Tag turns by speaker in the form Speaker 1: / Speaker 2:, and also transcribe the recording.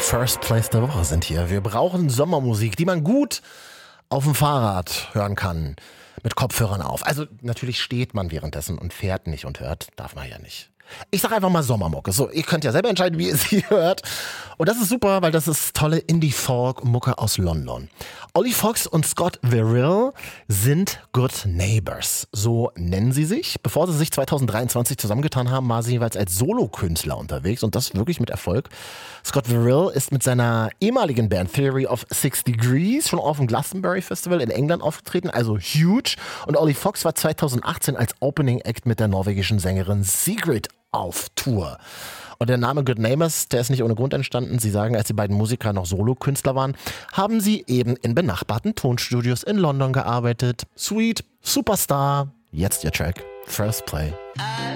Speaker 1: First Place der Woche sind hier. Wir brauchen Sommermusik, die man gut auf dem Fahrrad hören kann. Mit Kopfhörern auf. Also natürlich steht man währenddessen und fährt nicht und hört. Darf man ja nicht. Ich sag einfach mal Sommermucke. So, ihr könnt ja selber entscheiden, wie ihr sie hört. Und das ist super, weil das ist tolle Indie-Folk-Mucke aus London. Ollie Fox und Scott Verill sind Good Neighbors. So nennen sie sich. Bevor sie sich 2023 zusammengetan haben, waren sie jeweils als Solokünstler unterwegs und das wirklich mit Erfolg. Scott Verill ist mit seiner ehemaligen Band Theory of 6 Degrees schon auf dem Glastonbury Festival in England aufgetreten, also huge. Und Ollie Fox war 2018 als Opening Act mit der norwegischen Sängerin Sigrid auf Tour. Und der Name Good Neighbors, der ist nicht ohne Grund entstanden. Sie sagen, als die beiden Musiker noch Solokünstler waren, haben sie eben in benachbarten Tonstudios in London gearbeitet. Sweet, Superstar, jetzt ihr Track, First Play.